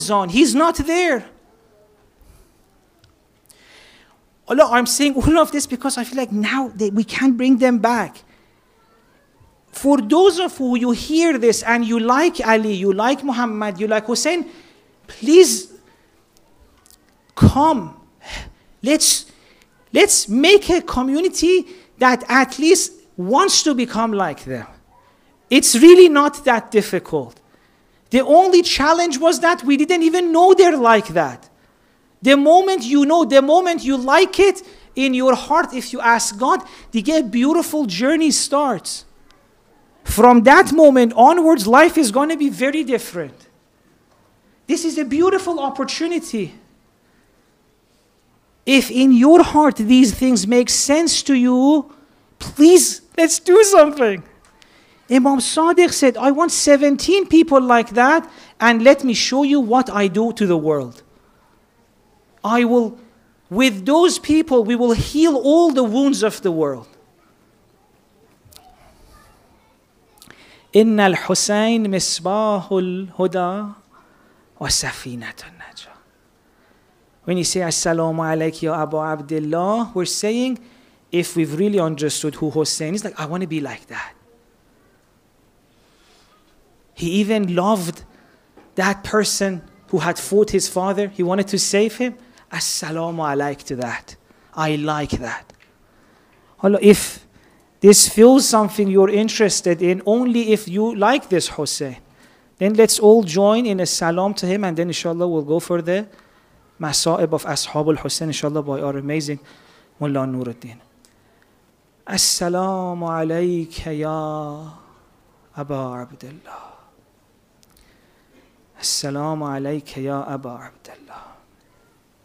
on. He's not there. Allah, I'm saying all of this because I feel like now we can't bring them back. For those of you hear this and you like Ali, you like Muhammad, you like Hussein, please come. Let's make a community that at least wants to become like them. It's really not that difficult. The only challenge was that we didn't even know they're like that. The moment you know, the moment you like it in your heart, if you ask God, the beautiful journey starts. From that moment onwards, life is going to be very different. This is a beautiful opportunity. If in your heart these things make sense to you, please, let's do something. Imam Sadiq said, I want 17 people like that, and let me show you what I do to the world. With those people, we will heal all the wounds of the world. إن الحسين مصباح الهدى وسفينة النجاة. When you say Assalamu alayka ya Abu Abdullah, we're saying, if we've really understood who Hussein is, like, I want to be like that. He even loved that person who had fought his father. He wanted to save him. Assalamu alayk to that. I like that. Allah, if this feels something you're interested in, only if you like this Hussein, then let's all join in a salam to him, and then inshallah we'll go for the Masa'ib of Ashab al-Hussein, inshallah, by our amazing Mullah Nuruddin. Assalamu alayka ya Aba Abdullah. Assalamu alayka ya Aba Abdullah.